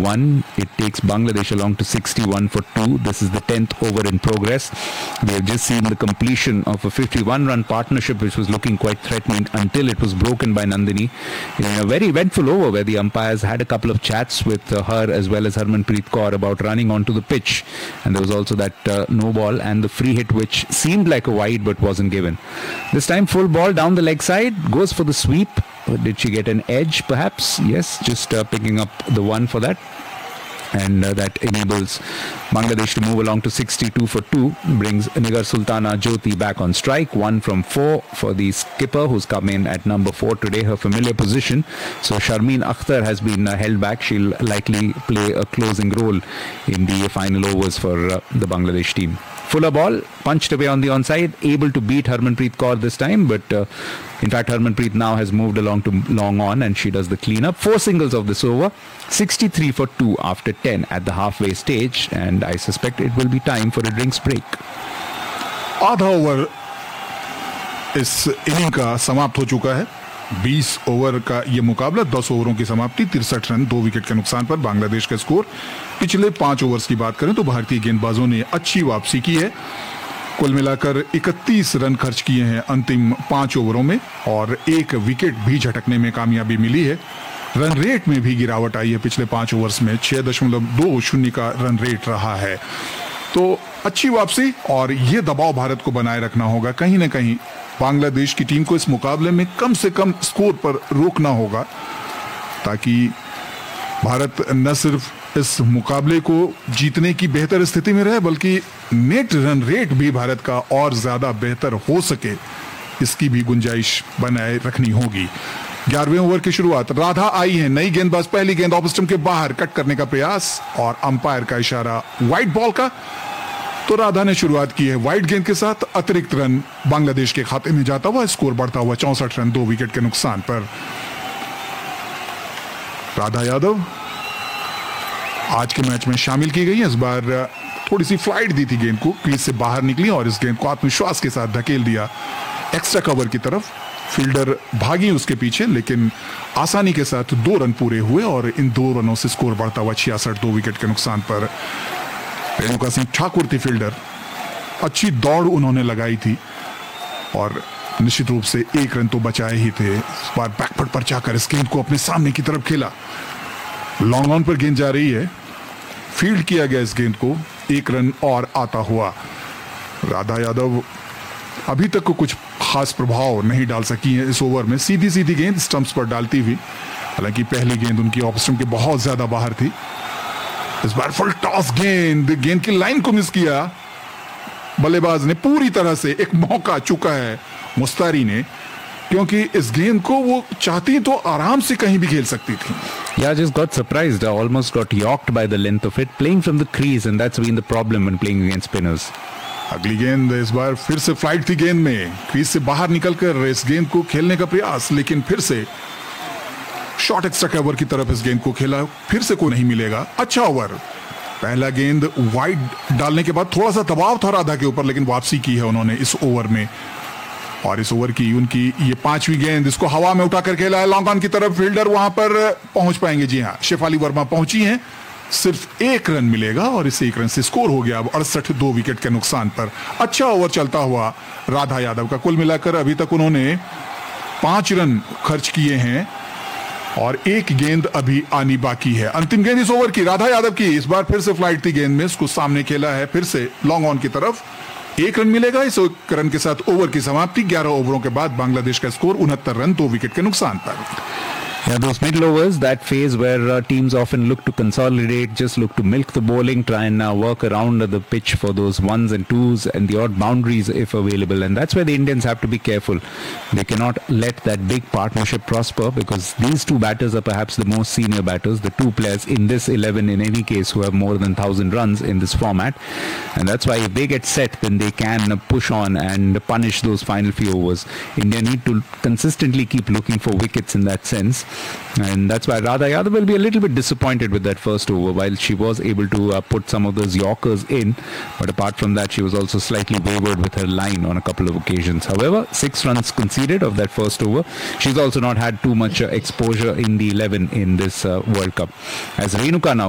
1. It takes Bangladesh along to 61 for 2. This is the 10th over in progress. We have just seen the completion of a 51-run partnership which was looking quite threatening until it was broken by Nandini in a very eventful over where the umpires had a couple of chats with her as well as Harmanpreet Kaur about running onto the pitch, and there was also that no ball and the free hit which seemed like a wide but wasn't given. This time full ball down the leg side, goes for the sweep. Did she get an edge perhaps? Yes, just picking up the one for that. And that enables Bangladesh to move along to 62 for 2, brings Nigar Sultana Jyoti back on strike. 1 from 4 for the skipper who's come in at number 4 today, her familiar position. So Sharmeen Akhtar has been held back. She'll likely play a closing role in the final overs for the Bangladesh team. Fuller ball, punched away on the onside, able to beat Harmanpreet Kaur this time, but in fact Harmanpreet now has moved along to long on and she does the cleanup. 4 singles of this over, 63 for 2 after 10 at the halfway stage, and I suspect it will be time for a drinks break. आधा over इस inning का समाप्त हो चुका है. 20 over का ये मुकाबला, 10 ओवरों की समाप्ति, 63 रन 2 विकेट के नुकसान पर बांग्लादेश का स्कोर. पिछले 5 ओवर्स की बात करें तो भारतीय गेंदबाजों ने अच्छी वापसी की है. कुल मिलाकर 31 रन खर्च किए हैं अंतिम 5 ओवरों में और 1 विकेट भी झटकने में कामयाबी मिली है. रन रेट में भी गिरावट आई है. पिछले 5 ओवर्स में 6.20 का रन रेट रहा है. तो अच्छी वापसी और ये दबाव भारत को बनाए रखना होगा. कहीं ना कहीं बांग्लादेश की टीम को इस मुकाबले में कम से कम स्कोर पर रोकना होगा ताकि भारत न सिर्फ इस मुकाबले को जीतने की बेहतर स्थिति में रहे बल्कि नेट रन रेट भी भारत का और ज्यादा बेहतर हो सके, इसकी भी गुंजाइश बनाए रखनी होगी. 11वें ओवर की शुरुआत, राधा आई है, नई गेंदबाज. पहली गेंद ऑफ स्टंप के बाहर, कट करने का प्रयास और अंपायर का इशारा वाइड बॉल का. तो राधा ने शुरुआत की है वाइड गेंद के साथ. अतिरिक्त रन बांग्लादेश के खाते में जाता हुआ, स्कोर बढ़ता हुआ 64 रन 2 विकेट के नुकसान पर. राधा यादव आज के मैच में शामिल की गई. इस बार थोड़ी सी फ्लाइट दी थी गेंद को, क्रीज से बाहर निकली और इस गेंद को आत्मविश्वास के साथ धकेल दिया एक्स्ट्रा कवर की तरफ. फील्डर भागी उसके पीछे लेकिन आसानी के साथ 2 रन पूरे हुए और इन 2 रनों से स्कोर बढ़ता हुआ 66 2 विकेट के नुकसान पर. रेणुका सिंह ठाकुर थी फील्डर. अच्छी दौड़ उन्होंने लगाई थी और निश्चित रूप से 1 रन तो बचाए ही थे. इस बार बैकफुट पर जाकर इस गेंद को अपने सामने की तरफ खेला. लॉन्ग ऑन पर गेंद जा रही है, फील्ड किया गया इस गेंद को. 1 रन और आता हुआ. राधा यादव अभी तक को कुछ खास प्रभाव नहीं डाल सकी है इस ओवर में. सीधी सीधी गेंद स्टंप्स पर डालती हुई, हालांकि पहली गेंद उनकी ऑफ स्टंप के बहुत ज्यादा बाहर थी. इस बार फुल टॉस गेंद की लाइन को मिस किया. बल्लेबाज ने पूरी तरह से एक मौका चुका है मुस्तारी ने, क्योंकि इस गेंद को वो चाहती तो आराम से कहीं भी खेल सकती थी. Yeah, just got surprised. I almost got yorked by the length of it. Playing from the crease, and that's been the problem when playing against spinners. अगली गेंद इस बार फिर से फ्लाइट थी गेंद में. क्रीज से बाहर निकलकर इस गेंद को खेलने का प्रयास, लेकिन फिर से शॉर्ट एक्स्ट्रा कवर की तरफ इस गेंद को खेला. फिर से कोई नहीं मिलेगा. अच्छा ओवर. पहला गेंद वाइड डालने के बाद थोड़ा सा दबाव था राधा के ऊपर, लेकिन वापसी की है उन्होंने इस ओवर में. और इस ओवर की उनकी ये 5वीं गेंद, इसको हवा में उठाकर खेला है लॉन्ग ऑन की तरफ. फील्डर वहां पर पहुंच पाएंगे. जी हां, शेफाली वर्मा पहुंची हैं. सिर्फ 1 रन मिलेगा और इस 1 रन से स्कोर हो गया अब 68 2 विकेट के नुकसान पर. अच्छा ओवर चलता हुआ राधा यादव का. कुल मिलाकर अभी तक उन्होंने 5 रन खर्च किए हैं और 1 गेंद अभी आनी बाकी है. अंतिम गेंद इस ओवर की राधा यादव की. इस बार फिर से फ्लाइट थी गेंद में, इसको सामने खेला है फिर से लॉन्ग ऑन की तरफ. 1 रन मिलेगा. इस 1 रन के साथ ओवर की समाप्ति. 11 ओवरों के बाद बांग्लादेश का स्कोर 69 रन 2 विकेट के नुकसान पर. Yeah, those middle overs, that phase where teams often look to consolidate, just look to milk the bowling, try and work around the pitch for those 1s and 2s and the odd boundaries if available. And that's where the Indians have to be careful. They cannot let that big partnership prosper because these 2 batters are perhaps the most senior batters, the 2 players in this 11 in any case who have more than 1,000 runs in this format. And that's why if they get set, then they can push on and punish those final few overs. India need to consistently keep looking for wickets in that sense. And that's why Radha Yadav will be a little bit disappointed with that first over, while she was able to put some of those Yorkers in. But apart from that, she was also slightly wavered with her line on a couple of occasions. However, 6 runs conceded of that first over. She's also not had too much exposure in the 11 in this World Cup. As Renuka now